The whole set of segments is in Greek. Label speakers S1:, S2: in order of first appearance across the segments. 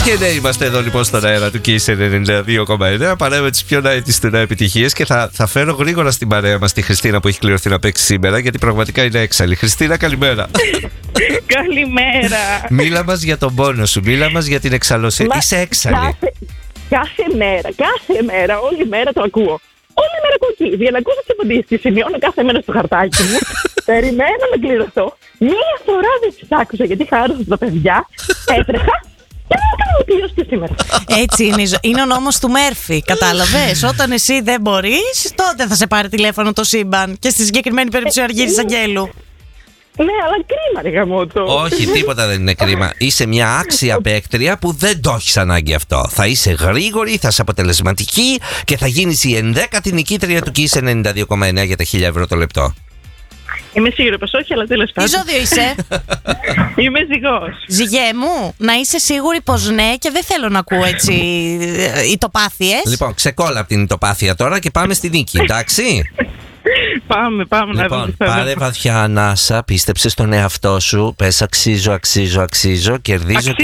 S1: Και ναι, είμαστε εδώ λοιπόν στον αέρα του Kiss 92,9. Παρέα με τις πιο ναέτης του επιτυχίες. Και θα φέρω γρήγορα στην παρέα μας τη Χριστίνα που έχει κληρωθεί να παίξει σήμερα, γιατί πραγματικά είναι έξαλλη. Χριστίνα, καλημέρα.
S2: Καλημέρα.
S1: Μίλα μας για τον πόνο σου, μίλα μας για την εξαλωσία. Είσαι έξαλλη.
S2: Κάθε μέρα, όλη μέρα το ακούω. Όλη μέρα ακούω εκεί. Για να ακούσω τις απαντήσεις, σημειώνω κάθε μέρα στο χαρτάκι μου. Περιμένω να κληρωθώ. Μία φορά δεν τις άκουσα γιατί χάρωσα τα παιδιά. Έτρεχα. Και δεν έκανα κληρωστή σήμερα.
S3: Έτσι είναι. Είναι ο νόμος του Μέρφυ. Κατάλαβες. Όταν εσύ δεν μπορείς, τότε θα σε πάρει τηλέφωνο το σύμπαν. Και στη συγκεκριμένη περίπτωση ο Αργύρης Αγγέλου.
S2: Ναι, αλλά κρίμα, ρε γαμώτο.
S1: Όχι, τίποτα δεν είναι κρίμα. Είσαι μια άξια παίκτρια που δεν το έχεις ανάγκη αυτό. Θα είσαι γρήγορη, θα είσαι αποτελεσματική και θα γίνεις η 11η νικήτρια του Kiss 92,9 για τα 1.000 ευρώ το λεπτό.
S2: Είμαι σίγουρη πως όχι, αλλά τέλος πάντων.
S3: Τι ζώδιο είσαι?
S2: Είμαι ζυγός.
S3: Ζυγέ μου, να είσαι σίγουρη πως ναι, και δεν θέλω να ακούω έτσι ητοπάθειες.
S1: Λοιπόν, ξεκόλα από την ητοπάθεια τώρα και πάμε στη νίκη, εντάξει?
S2: Πάμε να δούμε.
S1: Λοιπόν, πάρε βαθιά ανάσα, πίστεψε στον εαυτό σου, πες αξίζω, κερδίζω.
S2: Αξίζω, κερδίζω.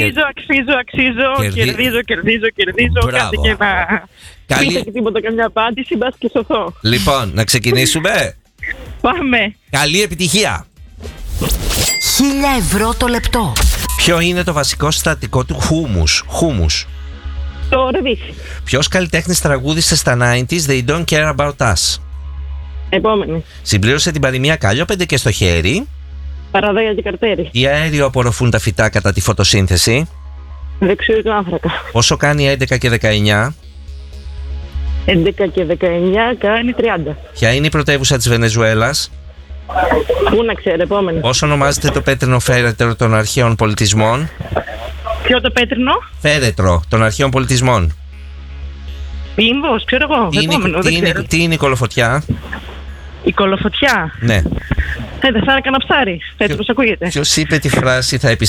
S1: Μπράβο.
S2: Κάτι και να πείτε και τίποτα, καμιά απάντηση, μπας και σωθώ.
S1: Λοιπόν, να ξεκινήσουμε.
S2: Πάμε.
S1: Καλή επιτυχία.
S3: 1.000 ευρώ το λεπτό.
S1: Ποιο είναι το βασικό συστατικό του χούμους?
S2: Το ρεβίθι.
S1: Ποιος καλλιτέχνης τραγούδισε στα 90s They Don't Care About Us?
S2: Επόμενη.
S1: Συμπλήρωσε την παροιμία Κάλιο 5 και στο χέρι.
S2: Παραδέα και καρτέρι.
S1: Τι αέριο απορροφούν τα φυτά κατά τη φωτοσύνθεση?
S2: Δεξιού του άνθρακα.
S1: Πόσο κάνει 11 και 19?
S2: 11 και 19 κάνει 30.
S1: Ποια είναι η πρωτεύουσα της Βενεζουέλας?
S2: Πού να ξέρω, επόμενη.
S1: Πώς ονομάζεται το πέτρινο φέρετρο των αρχαίων πολιτισμών?
S2: Ποιο το πέτρινο?
S1: Φέρετρο των αρχαίων πολιτισμών.
S2: Λίμβος, ξέρω εγώ.
S1: Τι είναι η κολοφωτιά?
S2: Η κολοφωτιά.
S1: Ναι.
S2: Δεν θα έκανα ψάρι. Έτσι πως ακούγεται.
S1: Ποιος είπε τη φράση θα